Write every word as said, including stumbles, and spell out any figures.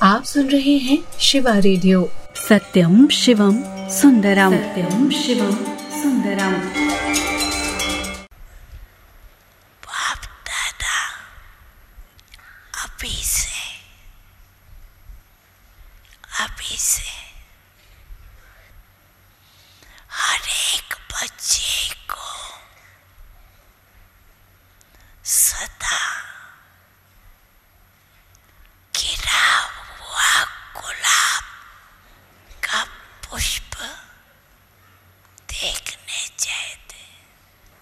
आप सुन रहे हैं शिवा रेडियो। सत्यम शिवम सुंदरम। सत्यम शिवम सुंदरम।